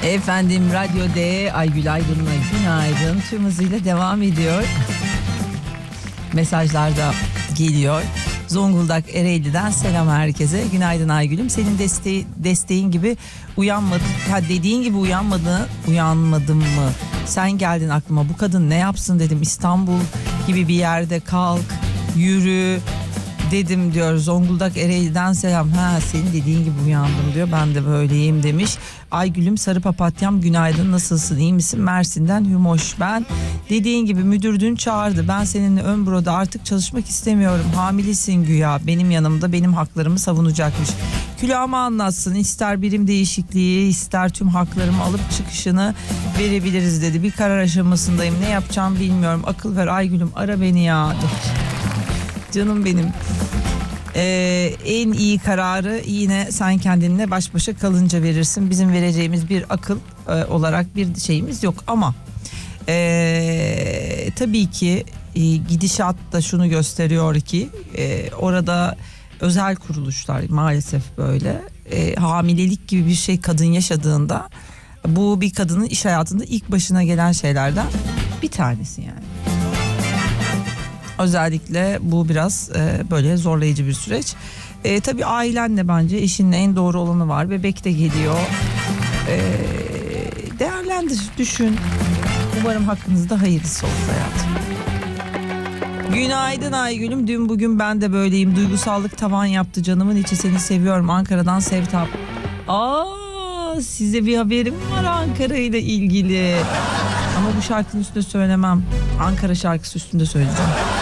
Efendim Radyo D Aygül Aydın'la günaydın tüm hızıyla devam ediyor. Mesajlar da geliyor. Zonguldak Ereğli'den selam herkese. Günaydın Aygül'üm. Senin desteğin gibi uyanmadım. Ha, dediğin gibi uyanmadım mı? Sen geldin aklıma. Bu kadın ne yapsın dedim. İstanbul gibi bir yerde kalk, yürü dedim diyor. Zonguldak Ereğli'den selam. Ha, senin dediğin gibi uyandım diyor. Ben de böyleyim demiş. Aygül'üm sarı papatyam günaydın, nasılsın, iyi misin? Mersin'den Hümoş ben. Dediğin gibi müdür dün çağırdı. Ben seninle ön büroda artık çalışmak istemiyorum. Hamilesin güya. Benim yanımda benim haklarımı savunacakmış. Külahıma anlatsın. İster birim değişikliği, ister tüm haklarımı alıp çıkışını verebiliriz dedi. Bir karar aşamasındayım. Ne yapacağım bilmiyorum. Akıl ver Aygül'üm, ara beni ya. Canım benim. En iyi kararı yine sen kendinle baş başa kalınca verirsin. Bizim vereceğimiz bir akıl olarak bir şeyimiz yok ama tabii ki gidişat da şunu gösteriyor ki orada özel kuruluşlar maalesef böyle hamilelik gibi bir şey kadın yaşadığında bu bir kadının iş hayatında ilk başına gelen şeylerden bir tanesi yani. Özellikle bu biraz böyle zorlayıcı bir süreç. Tabii ailenle bence eşinle en doğru olanı var. Bebek de geliyor. Değerlendir, düşün. Umarım hakkınızda hayırlısı olur hayatım. Günaydın Aygül'üm. Dün bugün ben de böyleyim. Duygusallık tavan yaptı. Canımın içi seni seviyorum. Ankara'dan Sevtap. Size bir haberim var Ankara ile ilgili. Ama bu şarkının üstünde söylemem. Ankara şarkısı üstünde söyleyeceğim.